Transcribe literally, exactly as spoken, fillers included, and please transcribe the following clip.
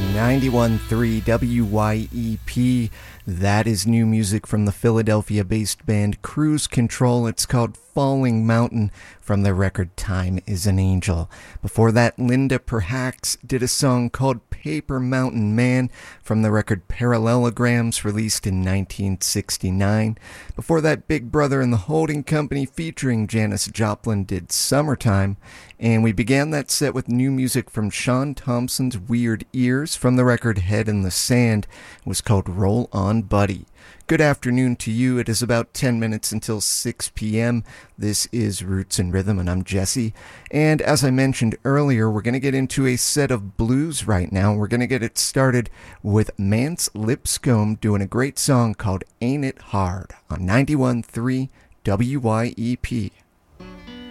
ninety-one point three W Y E P. That is new music from the Philadelphia-based band Cruise Control. It's called Falling Mountain from their record Time is an Angel. Before that, Linda Perhacs did a song called Paper Mountain Man from the record Parallelograms, released in nineteen sixty-nine. Before that, Big Brother and the Holding Company featuring Janis Joplin did Summertime. And we began that set with new music from Sean Thompson's Weird Ears from the record Head in the Sand. It was called Roll On Buddy. Good afternoon to you. It is about ten minutes until six p.m. This is Roots and Rhythm, and I'm Jesse. And as I mentioned earlier, we're going to get into a set of blues right now. We're going to get it started with Mance Lipscomb doing a great song called Ain't It Hard on ninety-one point three W Y E P.